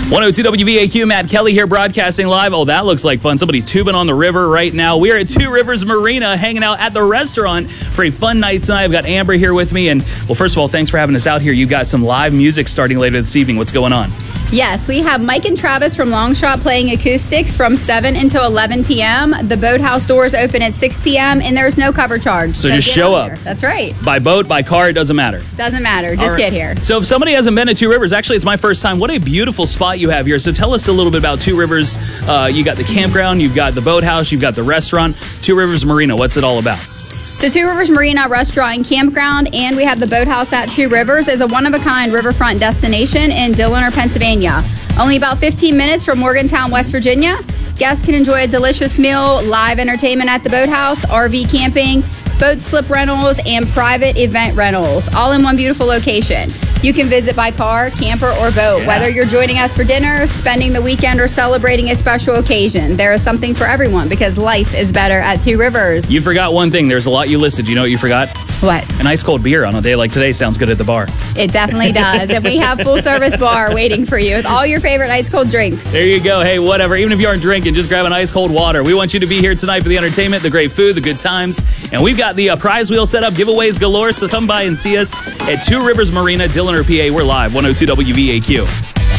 102 WBAQ, Matt Kelly here broadcasting live. Oh, that looks like fun. Somebody tubing on the river right now. We are at Two Rivers Marina hanging out at the restaurant for a fun night tonight. I've got Amber here with me. And, well, first of all, thanks for having us out here. You've got some live music starting later this evening. What's going on? Yes, we have Mike and Travis from Longshot playing acoustics from 7 until 11 p.m. The Boathouse doors open at 6 p.m. and there's no cover charge. So just show up. Here. That's right. By boat, by car, it doesn't matter. Doesn't matter. Just get here. So if somebody hasn't been to Two Rivers, actually it's my first time. What a beautiful spot you have here. So tell us a little bit about Two Rivers. You got the campground, you've got the boathouse, you've got the restaurant. Two Rivers Marina, what's it all about? So Two Rivers Marina Restaurant and Campground, and we have the Boathouse at Two Rivers, is a one-of-a-kind riverfront destination in Dillner, Pennsylvania. Only about 15 minutes from Morgantown, West Virginia. Guests can enjoy a delicious meal, live entertainment at the Boathouse, RV camping, boat slip rentals, and private event rentals, all in one beautiful location. You can visit by car, camper, or boat. Whether you're joining us for dinner, spending the weekend, or celebrating a special occasion, there is something for everyone because life is better at Two Rivers. You forgot one thing. There's a lot you listed. You know what you forgot? What? An ice cold beer on a day like today sounds good at the bar. It definitely does. And we have full service bar waiting for you with all your favorite ice cold drinks. There you go. Hey, whatever. Even if you aren't drinking, just grab an ice cold water. We want you to be here tonight for the entertainment, the great food, the good times. And we've got the prize wheel set up, giveaways galore. So come by and see us at Two Rivers Marina, Dillner, PA. We're live, 102 WBAQ.